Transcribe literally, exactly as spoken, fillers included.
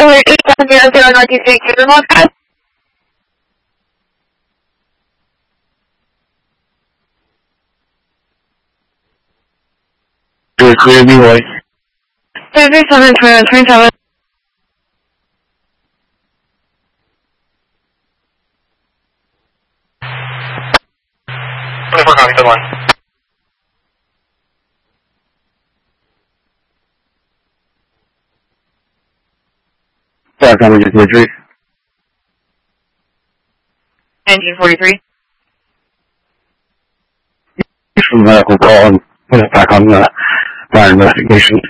Tyler eight seven zero zero Northeast Vancouver, Moscow. Clear, clear, Leroy. Three seven twenty twenty seven. twenty-four, copy, good one. Five, copy, just three. nineteen forty-three. From medical call and put it back on the fire investigation.